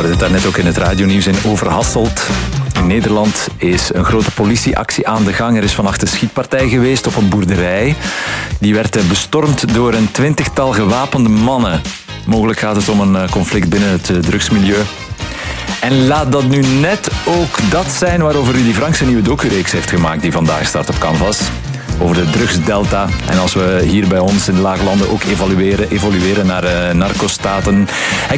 hoorde het daarnet ook in het radionieuws in Overhasselt. In Nederland is een grote politieactie aan de gang. Er is vannacht een schietpartij geweest op een boerderij. Die werd bestormd door een 20-tal gewapende mannen. Mogelijk gaat het om een conflict binnen het drugsmilieu. En laat dat nu net ook dat zijn waarover Rudy Franks een nieuwe docureeks heeft gemaakt die vandaag start op Canvas. Over de drugsdelta. En als we hier bij ons in de Laaglanden ook evolueren naar narcostaten.